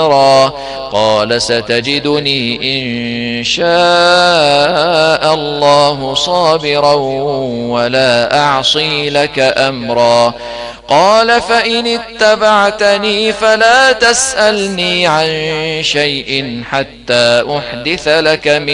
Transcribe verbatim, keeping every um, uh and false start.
قال ستجدني إن شاء الله صابرا ولا أعصي لك أمرا. قال فإن اتبعتني فلا تسألني عن شيء حتى أحدث لك منه